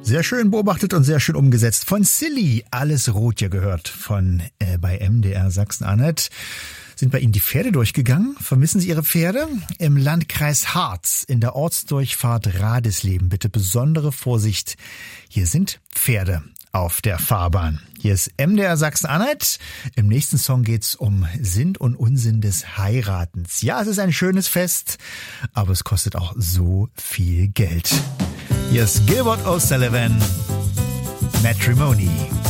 Sehr schön beobachtet und sehr schön umgesetzt von Silly. Alles rot, ihr gehört von bei MDR Sachsen-Anhalt. Sind bei Ihnen die Pferde durchgegangen? Vermissen Sie Ihre Pferde? Im Landkreis Harz in der Ortsdurchfahrt Radesleben bitte besondere Vorsicht. Hier sind Pferde auf der Fahrbahn. Hier ist MDR Sachsen-Anhalt. Im nächsten Song geht's um Sinn und Unsinn des Heiratens. Ja, es ist ein schönes Fest, aber es kostet auch so viel Geld. Hier ist Gilbert O'Sullivan, Matrimony.